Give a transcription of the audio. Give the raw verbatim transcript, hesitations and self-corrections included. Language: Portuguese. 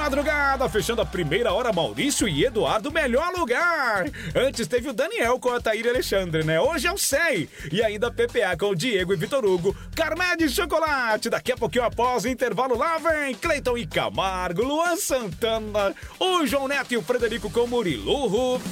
madrugada, fechando a primeira hora, Maurício e Eduardo, melhor lugar. Antes teve o Daniel com a Thaíra e Alexandre, né? Hoje eu sei. E ainda P P A com o Diego e Vitor Hugo. Carmé de chocolate. Daqui a pouquinho após o intervalo, lá vem Cleiton e Camargo, Luan Santana, o João Neto e o Frederico com Murilo.